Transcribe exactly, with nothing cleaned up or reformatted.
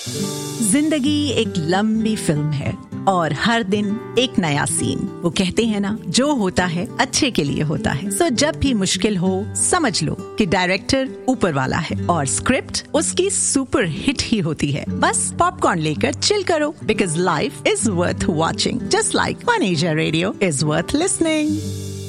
जिंदगी एक लंबी फिल्म है और हर दिन एक नया सीन। वो कहते हैं ना, जो होता है अच्छे के लिए होता है। सो जब भी मुश्किल हो, समझ लो कि डायरेक्टर ऊपर वाला है और स्क्रिप्ट उसकी सुपर हिट ही होती है। बस पॉपकॉर्न लेकर चिल करो, because life is worth watching, just like one Asia radio is worth listening.